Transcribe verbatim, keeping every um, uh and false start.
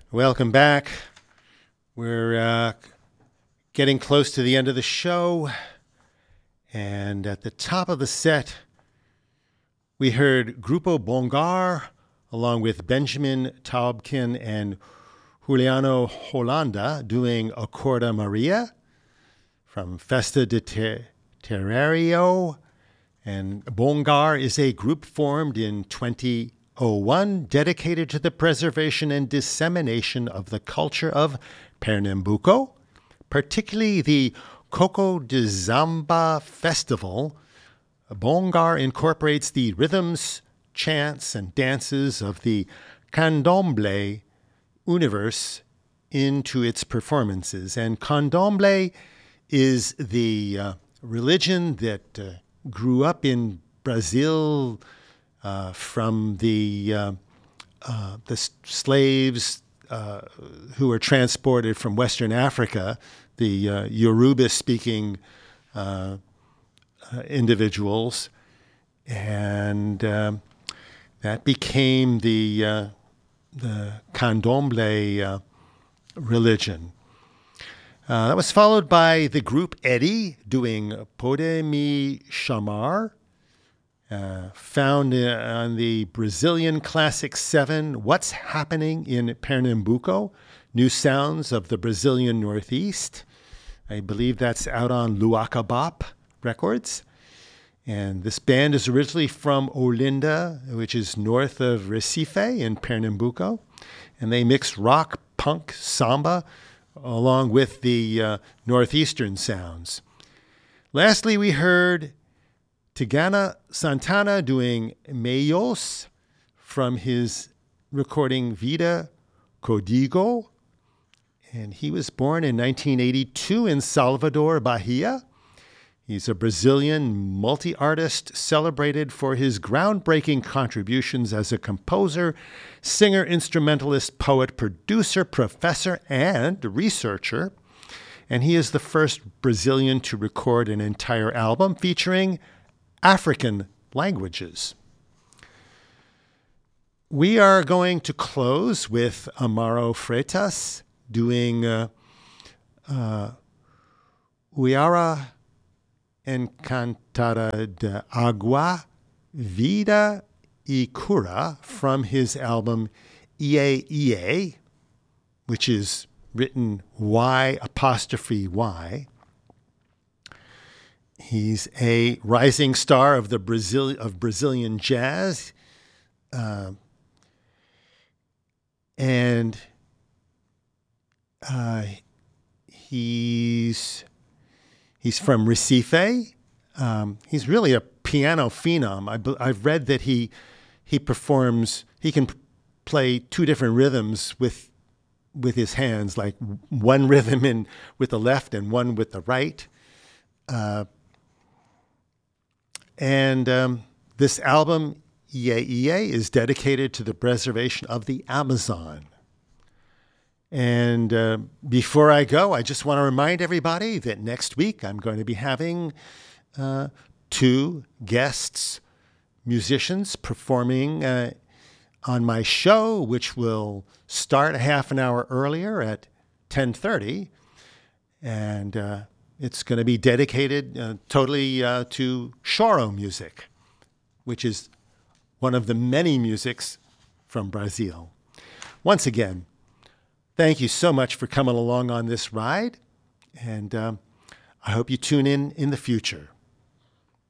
Welcome back. We're uh, getting close to the end of the show. And at the top of the set, we heard Grupo Bongar, along with Benjamin Taubkin and Juliano Holanda, doing Accorda Maria from Festa de Ter- Terrario. And Bongar is a group formed in twenty oh one dedicated to the preservation and dissemination of the culture of Pernambuco, particularly the Coco de Zamba Festival. Bongar incorporates the rhythms, chants, and dances of the candomblé universe into its performances. And candomblé is the uh, religion that uh, grew up in Brazil uh, from the uh, uh, the s- slaves uh, who were transported from Western Africa, the uh, Yoruba-speaking uh, uh, individuals, and um, that became the uh, the candomblé uh, religion. Uh, that was followed by the group Eddie doing Pode Me Chamar, uh, found uh, on the Brazilian Classic seven, What's Happening in Pernambuco? New Sounds of the Brazilian Northeast. I believe that's out on Luaka Bop Records. And this band is originally from Olinda, which is north of Recife in Pernambuco. And they mix rock, punk, samba, along with the uh, northeastern sounds. Lastly, we heard Tigana Santana doing Meios from his recording Vida Código. And he was born in nineteen eighty-two in Salvador, Bahia. He's a Brazilian multi-artist celebrated for his groundbreaking contributions as a composer, singer, instrumentalist, poet, producer, professor, and researcher. And he is the first Brazilian to record an entire album featuring African languages. We are going to close with Amaro Freitas doing uh, uh, Uiara Encantada de Agua, Vida y Cura from his album Iye Iye, which is written Y apostrophe Y. He's a rising star of the Brazil of Brazilian jazz, uh, and uh, he's he's from Recife. Um, he's really a piano phenom. I, I've read that he he performs. He can play two different rhythms with with his hands, like one rhythm in with the left and one with the right. Uh, And um, this album, Iye Iye, is dedicated to the preservation of the Amazon. And uh, before I go, I just want to remind everybody that next week I'm going to be having uh, two guests, musicians, performing uh, on my show, which will start a half an hour earlier at ten thirty. And uh, it's going to be dedicated uh, totally uh, to choro music, which is one of the many musics from Brazil. Once again, thank you so much for coming along on this ride, and um, I hope you tune in in the future.